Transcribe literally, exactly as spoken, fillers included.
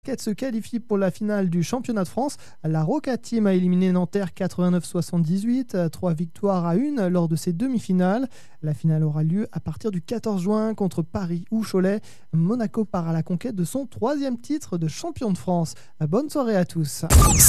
Basket se qualifie pour la finale du championnat de France. La Roca Team a éliminé Nanterre quatre-vingt-neuf soixante-dix-huit, trois victoires à une lors de ses demi-finales. La finale aura lieu à partir du quatorze juin contre Paris ou Cholet. Monaco part à la conquête de son troisième titre de champion de France. Bonne soirée à tous.